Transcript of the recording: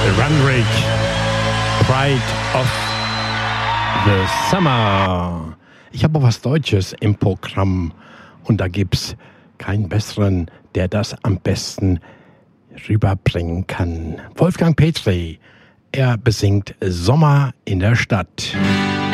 Runrig, Pride of the Summer. Ich habe auch was Deutsches im Programm und da gibt's keinen besseren, der das am besten rüberbringen kann. Wolfgang Petri, er besingt Sommer in der Stadt.